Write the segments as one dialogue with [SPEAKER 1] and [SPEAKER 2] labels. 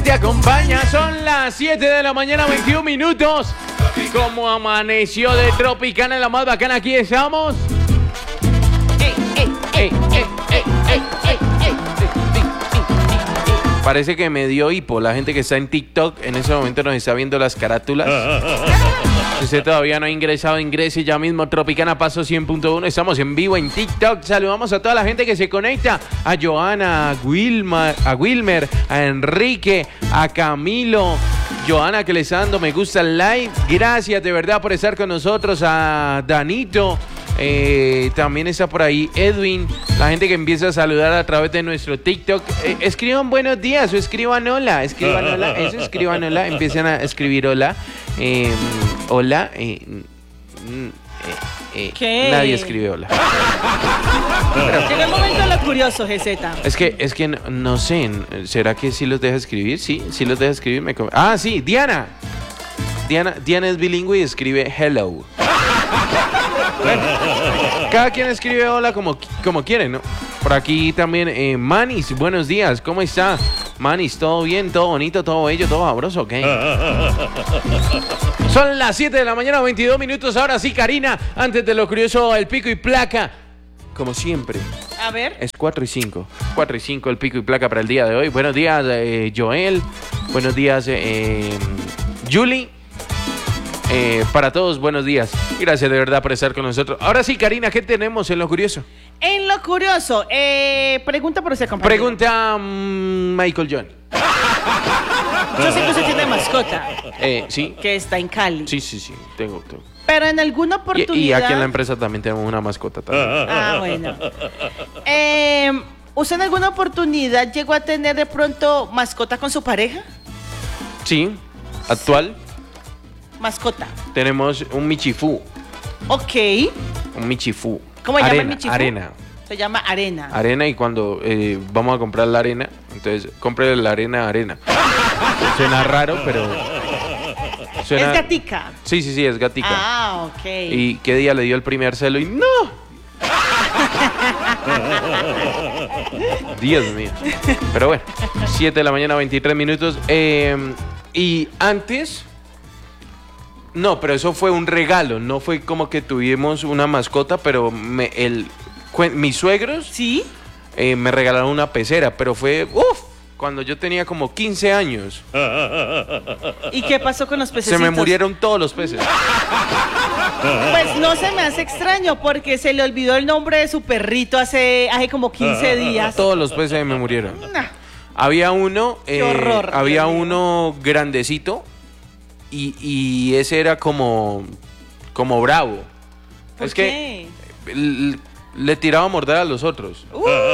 [SPEAKER 1] Te acompaña, son las 7 de la mañana, 21 minutos. Como amaneció de Tropicana, la más bacana, aquí estamos. Parece que me dio hipo. La gente que está en TikTok en ese momento nos está viendo las carátulas. Si usted todavía no ha ingresado, ingrese ya mismo. Tropicana Paso 100.1. Estamos en vivo en TikTok. Saludamos a toda la gente que se conecta. A Joana, a Wilmer, a Enrique, a Camilo. Joana, que le está dando me gusta al live. Gracias de verdad por estar con nosotros. A Danito. También está por ahí Edwin, la gente que empieza a saludar a través de nuestro TikTok. Escriban buenos días o escriban hola, escriban hola, empiezan a escribir hola. Hola.
[SPEAKER 2] ¿Qué?
[SPEAKER 1] Nadie escribe hola.
[SPEAKER 2] Llegó el momento de lo curioso, GZ.
[SPEAKER 1] Es que no sé, ¿será que sí los deja escribir? Sí los deja escribir. Sí, Diana es bilingüe y escribe hello. Bueno, cada quien escribe hola como quiere, ¿no? Por aquí también Manis, buenos días, ¿cómo está? Manis, ¿todo bien? ¿Todo bonito? ¿Todo bello? ¿Todo sabroso? ¿Ok? Son las 7 de la mañana, 22 minutos. Ahora sí, Karina, antes de lo curioso, el pico y placa. Como siempre.
[SPEAKER 2] A ver.
[SPEAKER 1] Es 4 y 5. 4 y 5 el pico y placa para el día de hoy. Buenos días, Joel. Buenos días, Julie. Para todos, buenos días. Gracias de verdad por estar con nosotros. Ahora sí, Karina, ¿qué tenemos en lo curioso?
[SPEAKER 2] En lo curioso, pregunta por usted, compañero.
[SPEAKER 1] Pregunta Michael John.
[SPEAKER 2] Yo sé que usted tiene mascota.
[SPEAKER 1] Sí.
[SPEAKER 2] Que está en Cali.
[SPEAKER 1] Sí, tengo.
[SPEAKER 2] Pero en alguna oportunidad...
[SPEAKER 1] Y aquí en la empresa también tenemos una mascota también.
[SPEAKER 2] Bueno. ¿Usted en alguna oportunidad llegó a tener de pronto mascota con su pareja?
[SPEAKER 1] Sí, actual.
[SPEAKER 2] Mascota.
[SPEAKER 1] Tenemos un michifú.
[SPEAKER 2] Ok.
[SPEAKER 1] Un michifú.
[SPEAKER 2] ¿Cómo se llama el michifú?
[SPEAKER 1] Arena.
[SPEAKER 2] Se llama Arena.
[SPEAKER 1] Arena, y cuando vamos a comprar la arena, entonces compre la arena. Suena raro, pero...
[SPEAKER 2] ¿Es gatica?
[SPEAKER 1] Sí, es gatica.
[SPEAKER 2] Ok.
[SPEAKER 1] ¿Y qué día le dio el primer celo? Y ¡no! Dios mío. Pero bueno, 7 de la mañana, 23 minutos. Y antes... No, pero eso fue un regalo, no fue como que tuvimos una mascota, pero mis suegros
[SPEAKER 2] ¿sí?
[SPEAKER 1] Me regalaron una pecera, pero fue, cuando yo tenía como 15 años.
[SPEAKER 2] ¿Y qué pasó con los pececitos?
[SPEAKER 1] Se me murieron todos los peces.
[SPEAKER 2] Pues no se me hace extraño, porque se le olvidó el nombre de su perrito hace como 15 días.
[SPEAKER 1] Todos los peces me murieron.
[SPEAKER 2] No.
[SPEAKER 1] Había uno,
[SPEAKER 2] qué horror,
[SPEAKER 1] había uno grandecito. Y ese era como bravo.
[SPEAKER 2] ¿Por qué?
[SPEAKER 1] Que le tiraba a morder a los otros.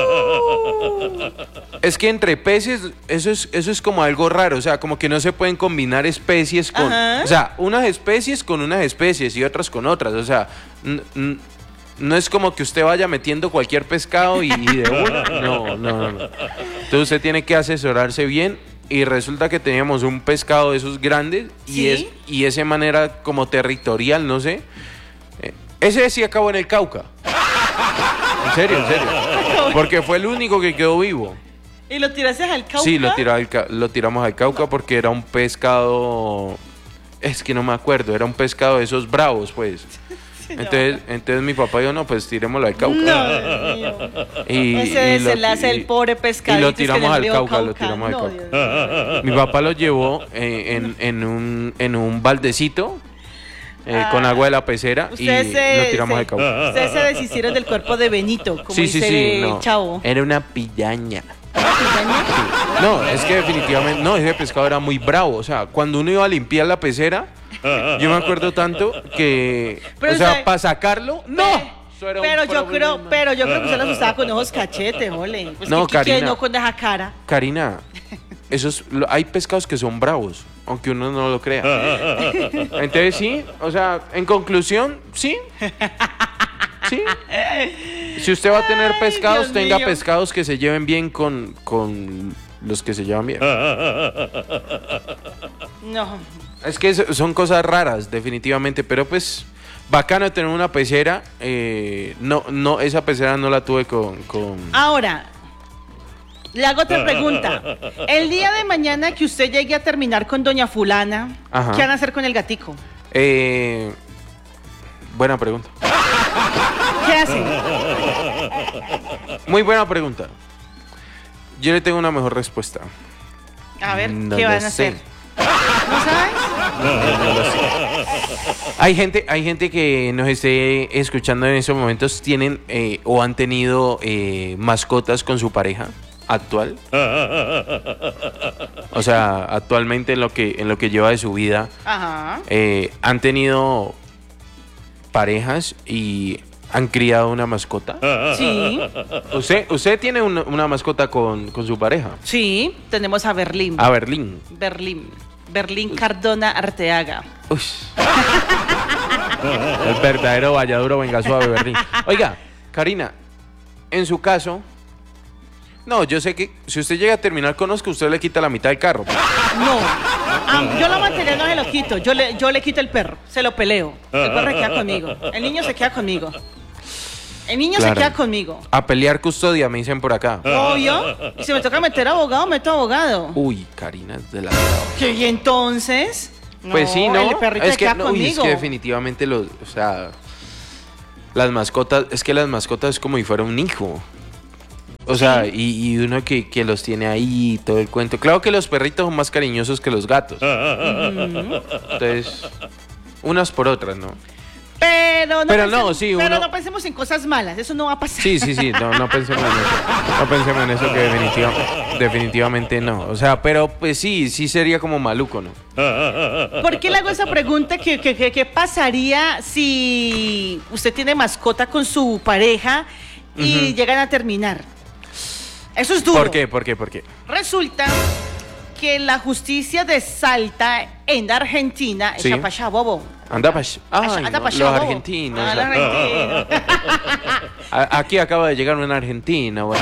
[SPEAKER 1] Es que entre peces eso es como algo raro. O sea, como que no se pueden combinar especies con...
[SPEAKER 2] Ajá.
[SPEAKER 1] O sea, unas especies con unas especies y otras con otras. O sea, no es como que usted vaya metiendo cualquier pescado y de una. No. Entonces usted tiene que asesorarse bien. Y resulta que teníamos un pescado de esos grandes.
[SPEAKER 2] ¿Sí?
[SPEAKER 1] Y ese manera como territorial, no sé. Ese sí acabó en el Cauca. En serio. Porque fue el único que quedó vivo.
[SPEAKER 2] ¿Y lo tiraste al Cauca?
[SPEAKER 1] Sí, lo tiramos al Cauca porque era un pescado... Es que no me acuerdo, era un pescado de esos bravos, pues. Entonces mi papá dijo, no, pues tirémoslo al Cauca.
[SPEAKER 2] No, Dios mío. Ese se le hace el pobre pescadito.
[SPEAKER 1] Y lo tiramos al Cauca, Mi papá lo llevó en un baldecito con agua de la pecera y lo tiramos al Cauca.
[SPEAKER 2] Ustedes se deshicieron del cuerpo de Benito, como dice el chavo.
[SPEAKER 1] Era una pillaña. Sí. No, es que definitivamente, no, ese pescado era muy bravo. O sea, cuando uno iba a limpiar la pecera, yo me acuerdo tanto que, para sacarlo, ¡no!
[SPEAKER 2] Pero yo creo que usted lo asustaba con ojos cachetes, ole. Pues
[SPEAKER 1] no, Karina.
[SPEAKER 2] No con esa cara.
[SPEAKER 1] Karina, hay pescados que son bravos, aunque uno no lo crea. Entonces sí, o sea, en conclusión, sí. Sí. Si usted va a tener pescados, tenga pescados que se lleven bien con los que se llevan bien.
[SPEAKER 2] No.
[SPEAKER 1] Es que son cosas raras, definitivamente, pero pues bacano tener una pecera. No, esa pecera no la tuve con...
[SPEAKER 2] Ahora, Le hago otra pregunta. El día de mañana que usted llegue a terminar con doña fulana,
[SPEAKER 1] Ajá.
[SPEAKER 2] ¿qué van a hacer con el gatico?
[SPEAKER 1] Buena pregunta.
[SPEAKER 2] ¿Qué hacen?
[SPEAKER 1] Muy buena pregunta. Yo le tengo una mejor respuesta.
[SPEAKER 2] A ver,
[SPEAKER 1] No
[SPEAKER 2] ¿qué
[SPEAKER 1] lo
[SPEAKER 2] van a
[SPEAKER 1] sé.
[SPEAKER 2] hacer? ¿No sabes?
[SPEAKER 1] No lo sé. Hay gente que nos esté escuchando en estos momentos, tienen o han tenido mascotas con su pareja actual. O sea, actualmente en lo que lleva de su vida,
[SPEAKER 2] Ajá.
[SPEAKER 1] han tenido parejas y han criado una mascota.
[SPEAKER 2] Sí,
[SPEAKER 1] Usted tiene una mascota con su pareja.
[SPEAKER 2] sí, tenemos a Berlín.
[SPEAKER 1] A Berlín.
[SPEAKER 2] Berlín Cardona Arteaga.
[SPEAKER 1] Uy. El verdadero Valladuro venga suave, Berlín. Oiga, Karina, en su caso, no, yo sé que si usted llega a terminar con Oscar, usted le quita la mitad del carro.
[SPEAKER 2] No, yo lo material no se lo quito, yo le quito el perro, se lo peleo. El perro se queda conmigo, el niño se queda conmigo. El niño
[SPEAKER 1] Claro.
[SPEAKER 2] se queda conmigo.
[SPEAKER 1] A pelear custodia, me dicen por acá.
[SPEAKER 2] Obvio. Y si me toca meter abogado, meto abogado.
[SPEAKER 1] Uy, Karina, es de la...
[SPEAKER 2] ¿Y entonces?
[SPEAKER 1] Pues sí, ¿no?
[SPEAKER 2] El perrito
[SPEAKER 1] Es
[SPEAKER 2] se
[SPEAKER 1] que,
[SPEAKER 2] queda
[SPEAKER 1] no, uy, es
[SPEAKER 2] conmigo.
[SPEAKER 1] que definitivamente o sea, las mascotas es como si fuera un hijo. O sea, y uno que los tiene ahí y todo el cuento. Claro que los perritos son más cariñosos que los gatos. Entonces, unas por otras, ¿no?
[SPEAKER 2] Pero no,
[SPEAKER 1] Pero
[SPEAKER 2] pensemos,
[SPEAKER 1] no, sí,
[SPEAKER 2] pero
[SPEAKER 1] uno-
[SPEAKER 2] no pensemos en cosas malas, eso no va a pasar.
[SPEAKER 1] Sí, no pensemos en eso. No pensemos en eso que definitivamente no. O sea, pero pues sí sería como maluco, ¿no?
[SPEAKER 2] ¿Por qué le hago esa pregunta? ¿Qué pasaría si usted tiene mascota con su pareja y llegan a terminar? Eso es duro.
[SPEAKER 1] ¿Por qué?
[SPEAKER 2] Resulta que la justicia de Salta en Argentina
[SPEAKER 1] Sí.
[SPEAKER 2] es para bobo.
[SPEAKER 1] Anda pa' allá. Ay,
[SPEAKER 2] Anda
[SPEAKER 1] no,
[SPEAKER 2] pa' allá,
[SPEAKER 1] los
[SPEAKER 2] bobo.
[SPEAKER 1] argentinos.
[SPEAKER 2] Ah, los argentinos.
[SPEAKER 1] Aquí acaba de llegar un argentino. Bueno.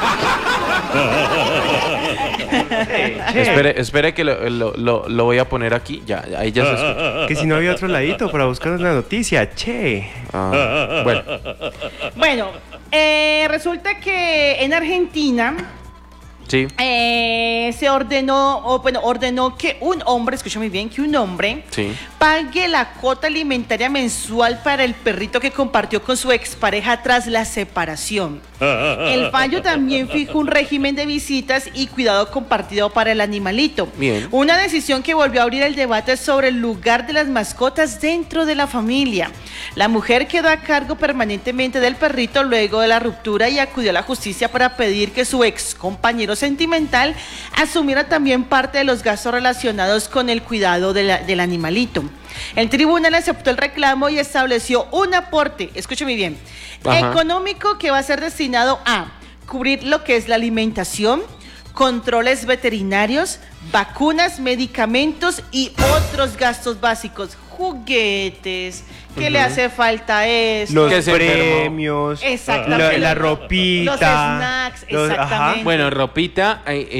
[SPEAKER 1] Espere que lo voy a poner aquí. Ya, ahí ya se escucha.
[SPEAKER 3] Que si no había otro ladito para buscar una noticia, che.
[SPEAKER 1] Bueno,
[SPEAKER 2] Bueno, resulta que en Argentina
[SPEAKER 1] sí.
[SPEAKER 2] se ordenó que un hombre, escucha muy bien, que un hombre
[SPEAKER 1] Sí.
[SPEAKER 2] pague la cuota alimentaria mensual para el perrito que compartió con su expareja tras la separación. El fallo también fijó un régimen de visitas y cuidado compartido para el animalito.
[SPEAKER 1] Bien.
[SPEAKER 2] Una decisión que volvió a abrir el debate sobre el lugar de las mascotas dentro de la familia. La mujer quedó a cargo permanentemente del perrito luego de la ruptura y acudió a la justicia para pedir que su ex compañero sentimental asumiera también parte de los gastos relacionados con el cuidado del animalito. El tribunal aceptó el reclamo y estableció un aporte, escúcheme bien,
[SPEAKER 1] Ajá.
[SPEAKER 2] económico que va a ser destinado a cubrir lo que es la alimentación, controles veterinarios, vacunas, medicamentos y otros gastos básicos, juguetes, ¿qué le hace falta a esto?
[SPEAKER 3] Los
[SPEAKER 1] Que se enfermó.
[SPEAKER 3] premios,
[SPEAKER 2] Exactamente.
[SPEAKER 3] la ropita,
[SPEAKER 2] Los snacks, exactamente.
[SPEAKER 3] ajá.
[SPEAKER 1] Bueno, ropita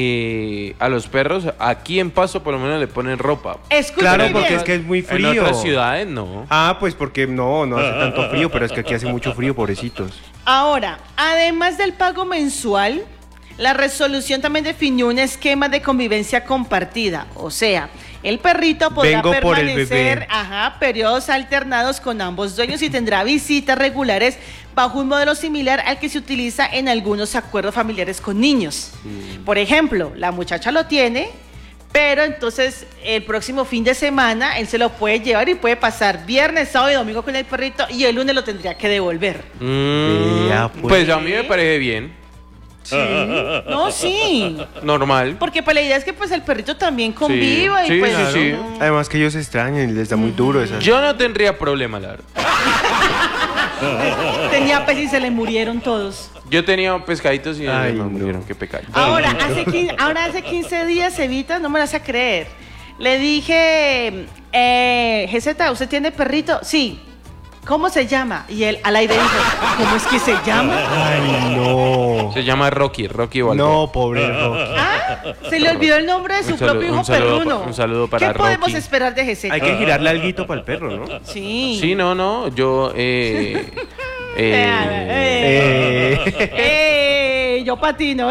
[SPEAKER 1] a los perros, aquí en Paso por lo menos le ponen ropa.
[SPEAKER 2] Escúcheme
[SPEAKER 3] Claro,
[SPEAKER 2] bien.
[SPEAKER 3] porque es que es muy
[SPEAKER 1] En
[SPEAKER 3] frío.
[SPEAKER 1] otras ciudades no.
[SPEAKER 3] Ah, pues porque no hace tanto frío, pero es que aquí hace mucho frío, pobrecitos.
[SPEAKER 2] Ahora, además del pago mensual, la resolución también definió un esquema de convivencia compartida. O sea, el perrito podrá
[SPEAKER 3] Vengo por el
[SPEAKER 2] permanecer,
[SPEAKER 3] bebé.
[SPEAKER 2] periodos alternados con ambos dueños y tendrá visitas regulares bajo un modelo similar al que se utiliza en algunos acuerdos familiares con niños. Por ejemplo, la muchacha lo tiene, pero entonces el próximo fin de semana él se lo puede llevar y puede pasar viernes, sábado y domingo con el perrito y el lunes lo tendría que devolver.
[SPEAKER 3] Ya,
[SPEAKER 1] Pues a mí me parece bien,
[SPEAKER 2] Sí. No, sí.
[SPEAKER 1] normal.
[SPEAKER 2] Porque pues la idea es que pues el perrito también conviva
[SPEAKER 1] Sí,
[SPEAKER 2] y pues
[SPEAKER 1] claro. Sí.
[SPEAKER 3] Además que ellos se extrañan y les da muy duro esa.
[SPEAKER 1] Yo no tendría problema, la verdad.
[SPEAKER 2] tenía pez y se le murieron todos.
[SPEAKER 1] Yo tenía pescaditos y
[SPEAKER 3] Ay,
[SPEAKER 1] me
[SPEAKER 3] no.
[SPEAKER 1] murieron, qué pecado.
[SPEAKER 2] Ahora hace 15 días, Evita, no me lo vas a creer. Le dije, GZ, ¿usted tiene perrito? Sí. ¿Cómo se llama? Y él al aire dijo, ¿cómo es que se llama?
[SPEAKER 3] Ay, no.
[SPEAKER 1] Se llama Rocky Balboa.
[SPEAKER 3] No, pobre Rocky.
[SPEAKER 2] Ah, se le olvidó el nombre de su propio hijo perruno.
[SPEAKER 1] Un saludo para
[SPEAKER 2] ¿Qué podemos
[SPEAKER 1] Rocky.
[SPEAKER 2] esperar de GZ?
[SPEAKER 3] Hay que girarle alguito para el perro, ¿no?
[SPEAKER 2] Sí.
[SPEAKER 1] Sí, no, yo...
[SPEAKER 3] Eh.
[SPEAKER 2] Yo Yo patino,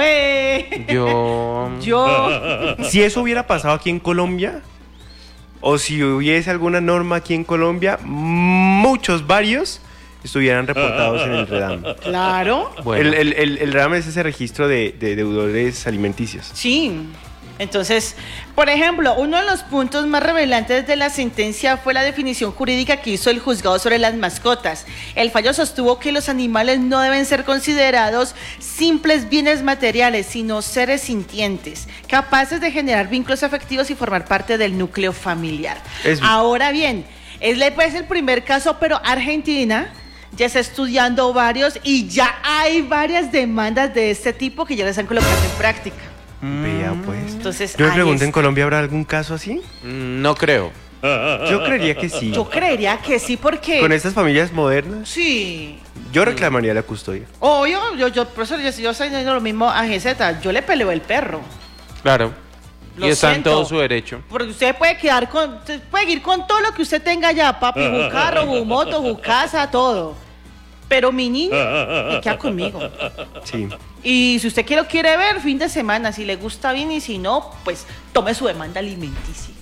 [SPEAKER 2] Yo.
[SPEAKER 3] Si eso hubiera pasado aquí en Colombia, o si hubiese alguna norma aquí en Colombia, varios, estuvieran reportados en el REDAM.
[SPEAKER 2] Claro.
[SPEAKER 1] Bueno.
[SPEAKER 3] El REDAM es ese registro de deudores alimenticios.
[SPEAKER 2] Sí. Entonces, por ejemplo, uno de los puntos más revelantes de la sentencia fue la definición jurídica que hizo el juzgado sobre las mascotas. El fallo sostuvo que los animales no deben ser considerados simples bienes materiales, sino seres sintientes, capaces de generar vínculos afectivos y formar parte del núcleo familiar. Ahora bien, es el primer caso, pero Argentina ya está estudiando varios y ya hay varias demandas de este tipo que ya las han colocado en práctica.
[SPEAKER 3] Vea pues.
[SPEAKER 2] Entonces,
[SPEAKER 3] yo me pregunto, ¿en Colombia habrá algún caso así?
[SPEAKER 1] No creo.
[SPEAKER 3] Yo creería que sí.
[SPEAKER 2] Yo creería que sí, porque...
[SPEAKER 3] Con estas familias modernas,
[SPEAKER 2] Sí.
[SPEAKER 3] yo reclamaría la custodia.
[SPEAKER 2] Obvio, profesor, yo estoy diciendo lo mismo a GZ. Yo le peleo el perro.
[SPEAKER 1] Claro.
[SPEAKER 2] Lo
[SPEAKER 1] y está en
[SPEAKER 2] siento.
[SPEAKER 1] todo su derecho.
[SPEAKER 2] Porque usted puede ir con todo lo que usted tenga ya, papi, su carro, su moto, su casa, todo. Pero mi niño me queda conmigo.
[SPEAKER 3] Sí.
[SPEAKER 2] Y si usted lo quiere ver, fin de semana, si le gusta bien y si no, pues tome su demanda alimenticia.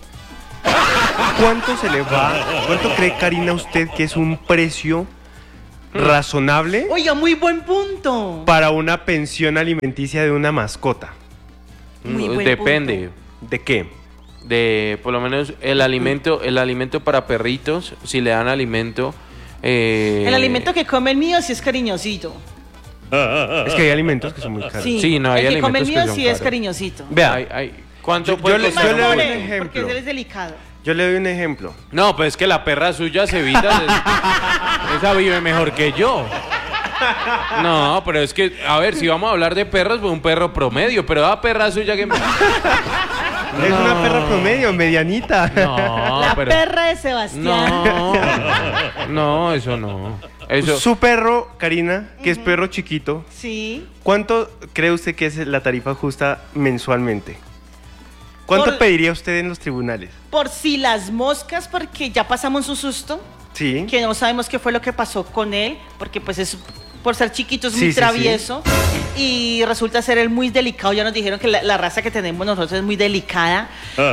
[SPEAKER 3] ¿Cuánto cree, Karina, usted que es un precio razonable
[SPEAKER 2] Oiga, muy buen punto.
[SPEAKER 3] para una pensión alimenticia de una mascota?
[SPEAKER 2] Muy buen
[SPEAKER 1] Depende.
[SPEAKER 3] ¿De qué?
[SPEAKER 1] De por lo menos el alimento para perritos, si le dan alimento.
[SPEAKER 2] El alimento que come el mío sí es cariñosito.
[SPEAKER 3] Es que hay alimentos que son muy caros.
[SPEAKER 1] Sí, no, hay
[SPEAKER 2] el que come el
[SPEAKER 1] alimentos
[SPEAKER 2] mío
[SPEAKER 1] que son
[SPEAKER 2] sí es
[SPEAKER 1] caros.
[SPEAKER 2] cariñosito.
[SPEAKER 3] Vea,
[SPEAKER 1] ¿Cuánto
[SPEAKER 3] Yo
[SPEAKER 1] puede
[SPEAKER 3] le-
[SPEAKER 1] costar?
[SPEAKER 3] yo le doy un
[SPEAKER 2] Porque
[SPEAKER 3] ejemplo.
[SPEAKER 2] él es delicado.
[SPEAKER 3] Yo le doy un ejemplo.
[SPEAKER 1] No, pues es que la perra suya se evita. Esa vive mejor que yo. No, pero es que, a ver, si vamos a hablar de perros, pues un perro promedio, pero la perra suya que...
[SPEAKER 3] Es una perra promedio, medianita.
[SPEAKER 1] No,
[SPEAKER 2] La
[SPEAKER 1] pero...
[SPEAKER 2] perra de Sebastián.
[SPEAKER 1] No, eso no. Eso...
[SPEAKER 3] Su perro, Karina, que es perro chiquito,
[SPEAKER 2] Sí.
[SPEAKER 3] ¿cuánto cree usted que es la tarifa justa mensualmente? ¿Cuánto
[SPEAKER 2] Por-
[SPEAKER 3] pediría usted en los tribunales?
[SPEAKER 2] Por si las moscas, porque ya pasamos un susto,
[SPEAKER 3] Sí.
[SPEAKER 2] que no sabemos qué fue lo que pasó con él, porque pues es por ser chiquito es muy
[SPEAKER 3] Sí, sí,
[SPEAKER 2] travieso y resulta ser él muy delicado. Ya nos dijeron que la raza que tenemos nosotros es muy delicada.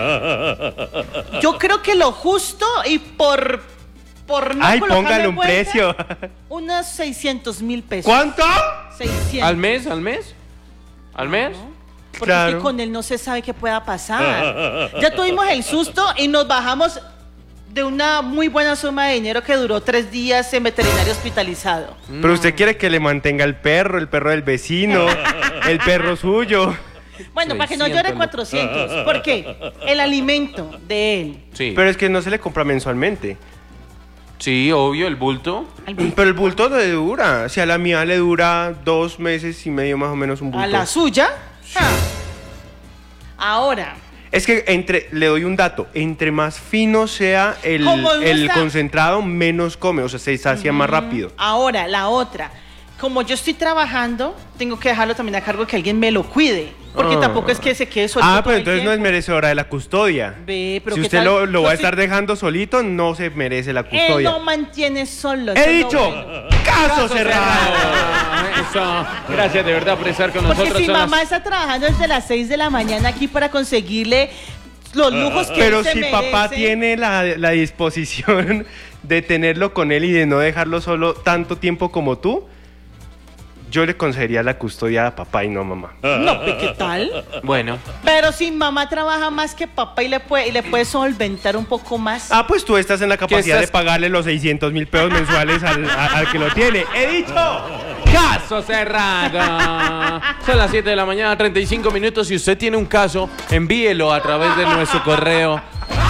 [SPEAKER 2] Yo creo que lo justo y por no
[SPEAKER 3] Ay,
[SPEAKER 2] colocarle
[SPEAKER 3] póngale un
[SPEAKER 2] vuelta,
[SPEAKER 3] precio.
[SPEAKER 2] unos 600,000 pesos.
[SPEAKER 3] ¿Cuánto?
[SPEAKER 2] 600.
[SPEAKER 1] ¿Al mes? ¿Al mes? ¿Al mes?
[SPEAKER 2] Porque es
[SPEAKER 3] Claro.
[SPEAKER 2] que con él no se sabe qué pueda pasar. Ya tuvimos el susto y nos bajamos de una muy buena suma de dinero que duró 3 días en veterinario hospitalizado.
[SPEAKER 3] Pero usted quiere que le mantenga el perro del vecino, el perro suyo.
[SPEAKER 2] Bueno, para que no llore 400. ¿Por qué? El alimento de él.
[SPEAKER 1] Sí.
[SPEAKER 3] Pero es que no se le compra mensualmente.
[SPEAKER 1] Sí, obvio, el bulto.
[SPEAKER 3] Pero el bulto no le dura. Si a la mía le dura 2 meses y medio más o menos un bulto.
[SPEAKER 2] ¿A la suya? Ah. Ahora,
[SPEAKER 3] Es que le doy un dato, entre más fino sea
[SPEAKER 2] Como no
[SPEAKER 3] el
[SPEAKER 2] está-
[SPEAKER 3] concentrado, menos come, o sea, se sacia más rápido.
[SPEAKER 2] ahora, la otra. Como yo estoy trabajando, tengo que dejarlo también a cargo de que alguien me lo cuide. Porque tampoco es que se quede solito. todo
[SPEAKER 3] Pero
[SPEAKER 2] el
[SPEAKER 3] entonces no es
[SPEAKER 2] tiempo.
[SPEAKER 3] merecedora de la custodia.
[SPEAKER 2] Ve, pero
[SPEAKER 3] Si
[SPEAKER 2] ¿qué
[SPEAKER 3] usted
[SPEAKER 2] tal?
[SPEAKER 3] lo va a
[SPEAKER 2] Yo
[SPEAKER 3] estar
[SPEAKER 2] sí-
[SPEAKER 3] dejando solito, no se merece la
[SPEAKER 2] Él
[SPEAKER 3] custodia.
[SPEAKER 2] no mantiene solo. eso
[SPEAKER 3] He
[SPEAKER 2] es lo
[SPEAKER 3] dicho,
[SPEAKER 2] bueno.
[SPEAKER 3] caso cerrado.
[SPEAKER 1] Eso. Gracias de verdad por estar con
[SPEAKER 2] Porque
[SPEAKER 1] nosotros.
[SPEAKER 2] si
[SPEAKER 1] Son las-
[SPEAKER 2] mamá está trabajando desde las 6 de la mañana aquí para conseguirle los lujos que
[SPEAKER 3] Pero
[SPEAKER 2] él se
[SPEAKER 3] si
[SPEAKER 2] merece.
[SPEAKER 3] papá tiene la disposición de tenerlo con él y de no dejarlo solo tanto tiempo como tú, yo le concedería la custodia a papá y no a mamá.
[SPEAKER 2] No, pues, ¿qué tal?
[SPEAKER 1] Bueno,
[SPEAKER 2] Pero si mamá trabaja más que papá y le puede solventar un poco más.
[SPEAKER 3] Pues tú estás en la capacidad
[SPEAKER 1] estás-
[SPEAKER 3] de pagarle los 600,000 pesos mensuales al que lo tiene. ¡He dicho!
[SPEAKER 1] caso cerrado. Son las 7 de la mañana, 35 minutos. Si usted tiene un caso, envíelo a través de nuestro correo.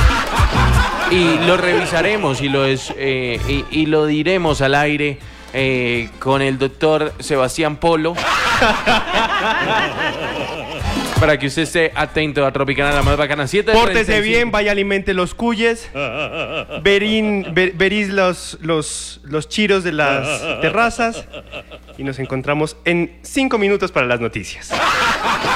[SPEAKER 1] Y lo revisaremos y lo diremos al aire con el doctor Sebastián Polo. Para que usted esté atento a Tropicana, la más bacana. 7 de
[SPEAKER 3] Pórtese
[SPEAKER 1] 35.
[SPEAKER 3] bien, vaya alimente los cuyes. Verís los chiros de las terrazas. Y nos encontramos en 5 minutos para las noticias.